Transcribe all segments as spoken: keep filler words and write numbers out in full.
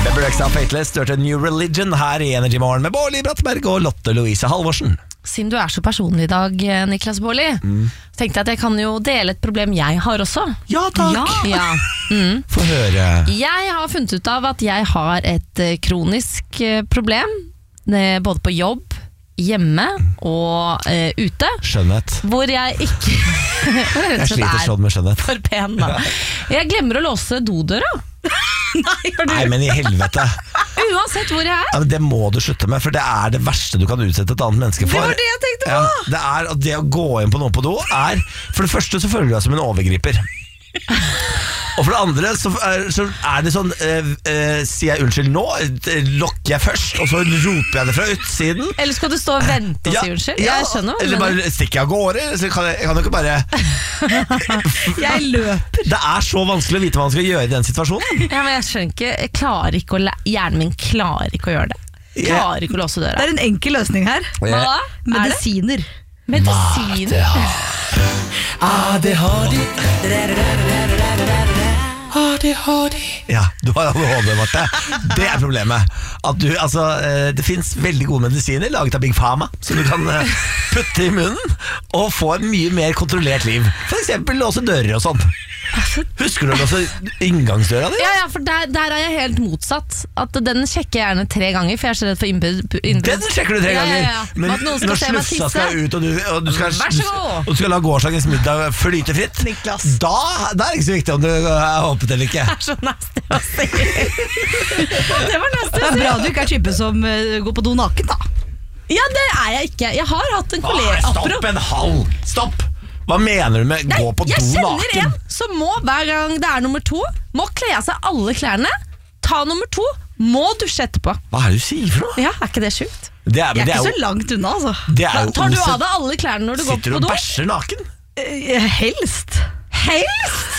Beberexa Fateless størte New Religion her i Energy Morgen med Bårli Brattberg og Lotte Louise Halvorsen. Siden du er så personlig i dag, Niklas Bårli, mm. tenkte jeg at jeg kan jo dele et problem jeg har også. Ja, takk. Ja. Ja. Mm. Få høre. Jeg har funnet ut av at jeg har et kronisk problem, både på jobb, hjemme og uh, ute. Skjønnhet. Hvor jeg ikke Jeg sliter sånn med skjønnhet. For pen da. Jeg glemmer å låse dodøra. Nei, Nei, men i helvete. Uansett hvor jeg er. Ja, men det må du slutte med, for det er det verste du kan utsette et annet menneske for. Det var det jeg tenkte på. Ja, det, er, det å gå inn på noen på do er, for det første så føler du deg som en overgriper. Og for det andre så er, så er det sånn eh, eh, sier jeg unnskyld nå, eh, lokker jeg først, og så roper jeg det fra utsiden. Eller skal du stå og vente og ja, si unnskyld? Ja, jeg skjønner. Eller bare stikker jeg av gårde. Så kan jeg, jeg kan jo ikke bare Jeg løper. Det er så vanskelig å vite hva man skal gjøre i den situasjonen. Ja, men jeg skjønner ikke, jeg klarer ikke å Hjernen min klarer ikke å gjøre det. Jeg klarer ikke å låse døra. Det er en enkel løsning her. Hva da? Medisiner. Medisiner? A D H D. A D H D. Ja, du har A D H D, Marte. Det er problemet. At du, altså, det finnes veldig gode medisiner laget av Big Pharma som du kan putte i munnen og få et mye mer kontrollert liv. For eksempel låse dører og sånn. Husker du å låse inngangsdøra di? Ja, ja, for der, der er jeg helt motsatt. At Den sjekker jeg gjerne tre ganger, for jeg er så redd for innbrudd. Den sjekker du tre ganger. Ja, ja, ja. Men skal når slufsa skal ut, og du, og du, skal, Vær så god. og du skal la gårsdagens middag flyte fritt, Niklas. Da, da er det ikke så viktig om du er åpent eller ikke. Det er så nasty å si. Det var nasty å si. Det er bra du ikke er type som uh, går på do naken, da. Ja, det er jeg ikke. Jeg har hatt en kollega. Stopp en halv! Stopp! Hva mener du med Nei, gå på do jeg naken? kjenner en som må, hver gang det er nummer to, må kle av seg alle klærne. Ta nummer to, må dusje etterpå. Hva er det du sier for noe? Ja, er ikke det sjukt? Det er, Jeg er det er ikke jo, så langt unna, altså. det er jo Tar du O C D. av deg alle klærne når du går Sitter du på og do? bæsjer naken? Uh, helst. Helst!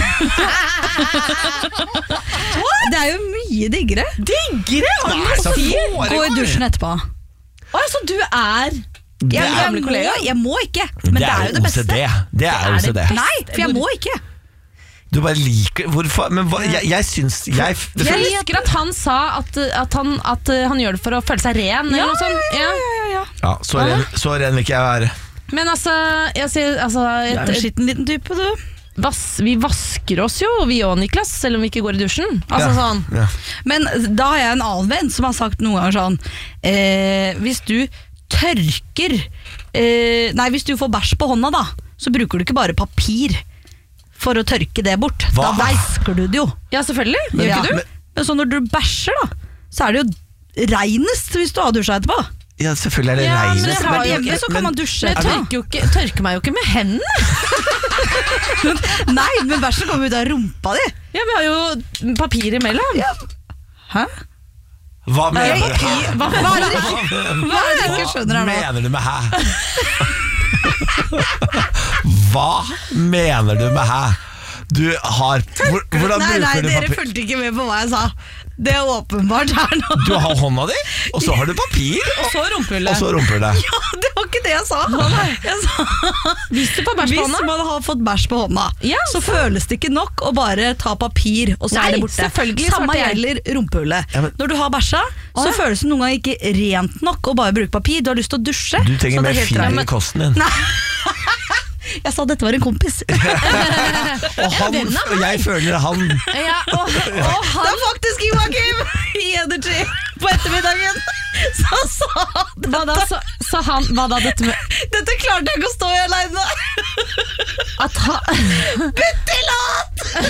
Det er jo mye diggere. Diggere? Har du Nei, så noe å si? foregår. Gå i dusjen etterpå. Å, så du er Det Jeg, er- jeg, må, jeg må ikke, men det er jo det O C beste. D. Det er Det O er C D. det beste. Nei, for jeg må ikke. Du bare liker Hvorfor? Men hva, jeg, jeg syns jeg, det Jeg føles- husker at han sa at, at, han, at han gjør det for å føle seg ren, eller noe sånt. Ja. Ja, så ren, så ren vil ikke jeg være. Men altså, jeg sier altså, Du er jo en et, skitten liten type, du. vas, vi vasker oss jo, vi og Niklas, selv om vi ikke går i dusjen. Altså Ja. sånn. Ja. Men da har jeg en annen venn som har sagt noen ganger sånn eh, Hvis du tørker eh, Nei, hvis du får bæsj på hånda da, så bruker du ikke bare papir for å tørke det bort. Hva? Da vasker du det jo. Ja, selvfølgelig. Gjør Ja. ikke du? Men- Men så når du bæsjer da, så er det jo reinest hvis du har dusja etterpå. Ja, selvfølgelig er det Ja, men regnet. det har Men jo hjemme ikke- så kan man dusje Men jeg etterpå. tørker, jo ikke, tørker meg jo ikke med hendene. Nei, men bæsjen kommer ut av rumpa di. Ja, vi har jo papir imellom. Hæ? Hva mener du? papir. Hva, hva er det dere ikke, hva er det dere ikke skjønner her nå? mener du med hæ? Hva mener du med hæ? Du har hvor, Hvordan Nei, nei, bruker du dere papir? fulgte ikke med på hva jeg sa. Det er åpenbart her nå. Du har hånda di, og så har du papir, Og så og rumpehullet. så rumpehullet. Ja, det var ikke det jeg sa. Jeg sa Hvis du får bæsj på hvis hånda. man har fått bæsj på hånda, Ja, så føles det ikke nok å bare ta papir, og så Nei, er det borte. selvfølgelig, Samme svarte jeg. gjelder rumpehullet. Ja, men- Når du har bæsja, så ja. føles det noen ganger ikke rent nok å bare bruke papir. Du har lyst til å dusje. Du trenger så det mer er helt fiber greit. i kosten din. Jeg sa dette var en kompis. Og, han, venn av og jeg føler han Ja, og, og Det han er faktisk Joakim i Energy på ettermiddagen som sa hva da, så, så han, hva da dette med dette klarte jeg ikke å stå i alene. at han,